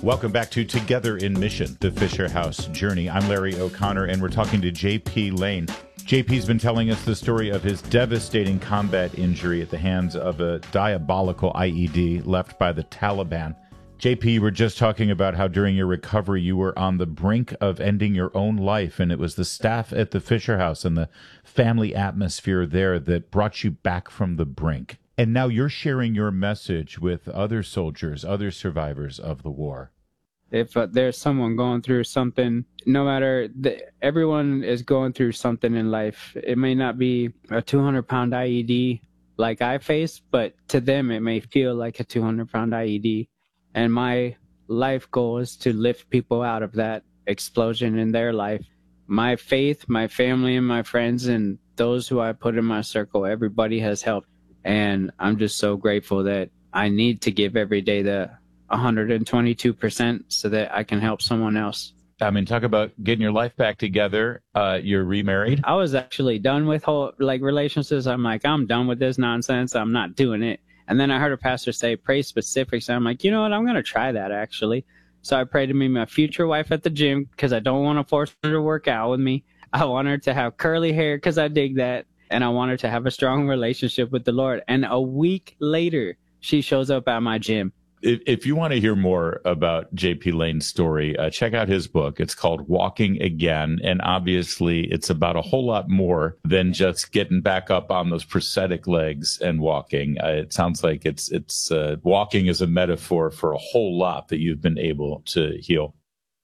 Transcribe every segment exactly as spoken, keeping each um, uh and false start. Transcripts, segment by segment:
Welcome back to Together in Mission, the Fisher House Journey. I'm Larry O'Connor, and we're talking to J P Lane. J P's been telling us the story of his devastating combat injury at the hands of a diabolical I E D left by the Taliban. J P, you were just talking about how during your recovery you were on the brink of ending your own life, and it was the staff at the Fisher House and the family atmosphere there that brought you back from the brink. And now you're sharing your message with other soldiers, other survivors of the war. If uh, there's someone going through something, no matter, the, everyone is going through something in life. It may not be a two hundred pound I E D like I faced, but to them it may feel like a two hundred pound I E D. And my life goal is to lift people out of that explosion in their life. My faith, my family, and my friends, and those who I put in my circle, everybody has helped. And I'm just so grateful that I need to give every day the one hundred twenty-two percent so that I can help someone else. I mean, talk about getting your life back together. Uh, you're remarried. I was actually done with whole like relationships. I'm like, I'm done with this nonsense. I'm not doing it. And then I heard a pastor say, pray specifics. And I'm like, you know what? I'm going to try that actually. So I prayed to meet my future wife at the gym because I don't want to force her to work out with me. I want her to have curly hair because I dig that. And I want her to have a strong relationship with the Lord. And a week later, she shows up at my gym. If, if you want to hear more about J P Lane's story, uh, check out his book. It's called Walking Again. And obviously, it's about a whole lot more than just getting back up on those prosthetic legs and walking. Uh, it sounds like it's it's uh, walking is a metaphor for a whole lot that you've been able to heal.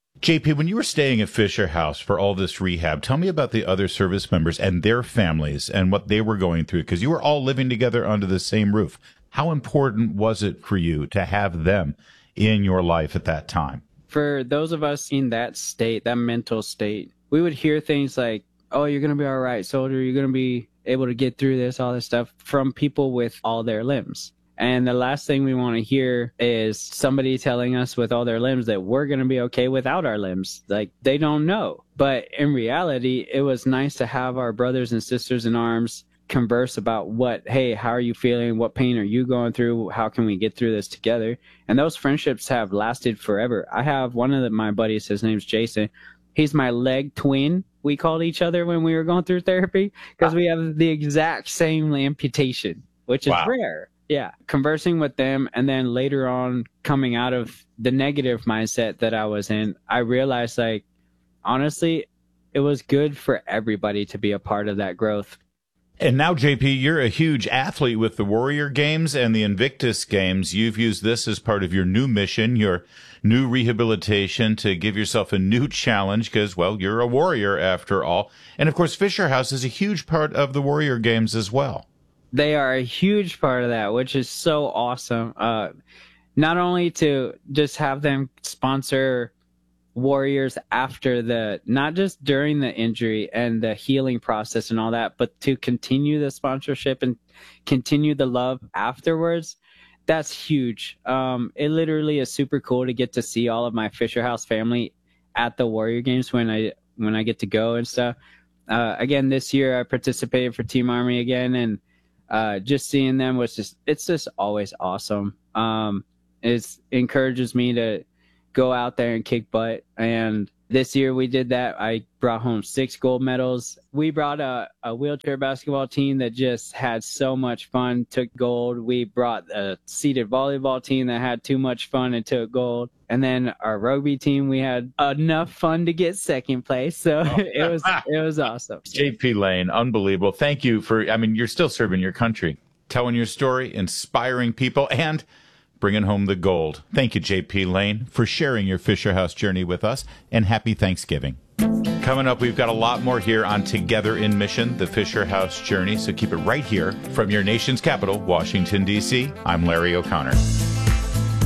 J P, when you were staying at Fisher House for all this rehab, tell me about the other service members and their families and what they were going through, because you were all living together under the same roof. How important was it for you to have them in your life at that time? For those of us in that state, that mental state, we would hear things like, oh, you're going to be all right, soldier. You're going to be able to get through this, all this stuff from people with all their limbs. And the last thing we want to hear is somebody telling us with all their limbs that we're going to be okay without our limbs. Like, they don't know. But in reality, it was nice to have our brothers and sisters in arms converse about what, hey, how are you feeling? What pain are you going through? How can we get through this together? And those friendships have lasted forever. I have one of the, my buddies, his name's Jason. He's my leg twin. We called each other when we were going through therapy because we have the exact same amputation, which is wow. rare. Yeah, conversing with them, and then later on coming out of the negative mindset that I was in, I realized, like, honestly, it was good for everybody to be a part of that growth. And now, J P, you're a huge athlete with the Warrior Games and the Invictus Games. You've used this as part of your new mission, your new rehabilitation, to give yourself a new challenge because, well, you're a warrior after all. And, of course, Fisher House is a huge part of the Warrior Games as well. They are a huge part of that, which is so awesome. Uh, not only to just have them sponsor warriors after the, not just during the injury and the healing process and all that, but to continue the sponsorship and continue the love afterwards. That's huge. Um, it literally is super cool to get to see all of my Fisher House family at the Warrior Games when I when I get to go and stuff. Uh, again, this year I participated for Team Army again, and Uh, just seeing them was just, it's just always awesome. Um, it encourages me to go out there and kick butt. And this year we did that. I brought home six gold medals. We brought a, a wheelchair basketball team that just had so much fun, took gold. We brought a seated volleyball team that had too much fun and took gold. And then our rugby team, we had enough fun to get second place. So oh. it was it was awesome. J P Lane, unbelievable. Thank you for, I mean, you're still serving your country, telling your story, inspiring people, and bringing home the gold. Thank you, J P Lane, for sharing your Fisher House journey with us, and happy Thanksgiving. Coming up, we've got a lot more here on Together in Mission, the Fisher House journey, so keep it right here from your nation's capital, Washington, D C I'm Larry O'Connor.